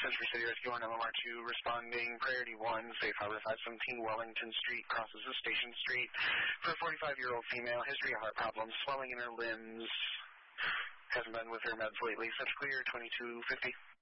Century City Rescue on LMR2 responding. Priority 1, Safe Harbor 517 Wellington Street, crosses of Station Street. For a 45-year-old female, history of heart problems, swelling in her limbs. Hasn't been with her meds lately. Such clear, 2250.